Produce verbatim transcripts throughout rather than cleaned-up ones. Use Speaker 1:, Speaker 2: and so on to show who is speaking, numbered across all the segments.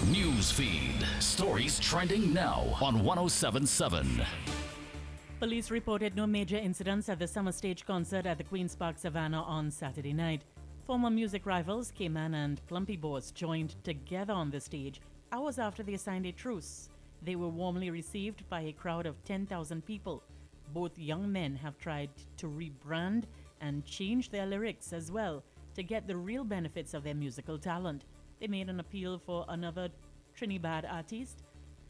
Speaker 1: News feed. Stories trending now on one oh seven point seven.
Speaker 2: Police reported no major incidents at the summer stage concert at the Queen's Park Savannah on Saturday night. Former music rivals K-Man and Clumpy Boss joined together on the stage hours after they signed a truce. They were warmly received by a crowd of ten thousand people. Both young men have tried to rebrand and change their lyrics as well to get the real benefits of their musical talent. They made an appeal for another Trinidad artist,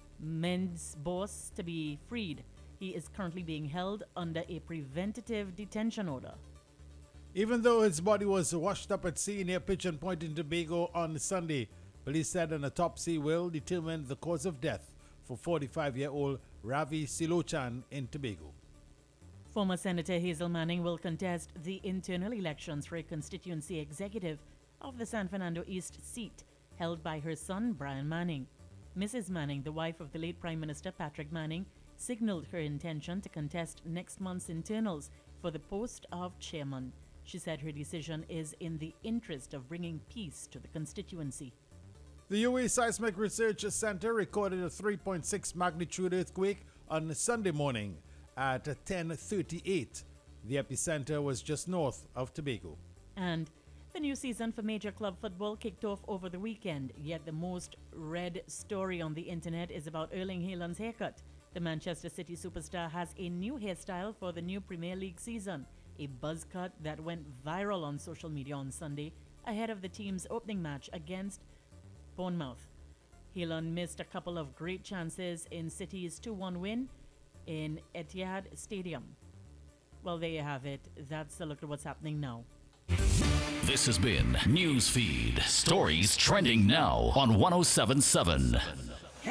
Speaker 2: Mendes Boss, to be freed. He is currently being held under a preventative detention order.
Speaker 3: Even though his body was washed up at sea near Pigeon Point in Tobago on Sunday, police said an autopsy will determine the cause of death for forty-five-year-old Ravi Silochan in Tobago.
Speaker 2: Former Senator Hazel Manning will contest the internal elections for a constituency executive of the San Fernando East seat held by her son Brian Manning. Missus Manning, the wife of the late Prime Minister Patrick Manning, signaled her intention to contest next month's internals for the post of chairman. She said her decision is in the interest of bringing peace to the constituency.
Speaker 3: The U A Seismic Research Center recorded a three point six magnitude earthquake on Sunday morning at ten thirty-eight. The epicenter was just north of Tobago.
Speaker 2: And the new season for major club football kicked off over the weekend, yet the most read story on the internet is about Erling Haaland's haircut. The Manchester City superstar has a new hairstyle for the new Premier League season, a buzz cut that went viral on social media on Sunday ahead of the team's opening match against Bournemouth. Haaland missed a couple of great chances in City's two one win in Etihad Stadium. Well, there you have it. That's a look at what's happening now.
Speaker 1: This has been Newsfeed. Stories trending now on one oh seven point seven.